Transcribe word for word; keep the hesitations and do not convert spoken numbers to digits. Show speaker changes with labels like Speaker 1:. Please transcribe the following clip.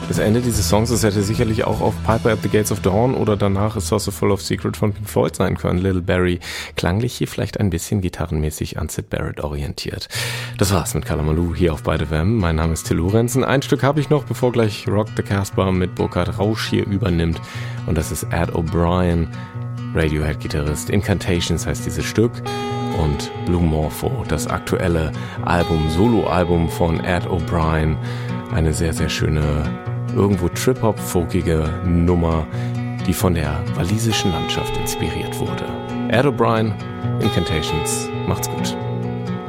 Speaker 1: Das Ende dieses Songs, das hätte sicherlich auch auf Piper at the Gates of Dawn oder danach A Saucer Full of Secret von Pink Floyd sein können. Little Barry, klanglich hier vielleicht ein bisschen gitarrenmäßig an Syd Barrett orientiert. Das war's mit Kalamaloo hier auf Beide Wem. Mein Name ist Till Lorenzen. Ein Stück habe ich noch, bevor gleich Rock the Casbah mit Burkhard Rausch hier übernimmt. Und das ist Ed O'Brien, Radiohead-Gitarrist. Incantations heißt dieses Stück. Und Blue Morpho, das aktuelle Album, Soloalbum von Ed O'Brien. Eine sehr, sehr schöne, irgendwo Trip-Hop-folkige Nummer, die von der walisischen Landschaft inspiriert wurde. Ed O'Brien, Incantations. Macht's gut.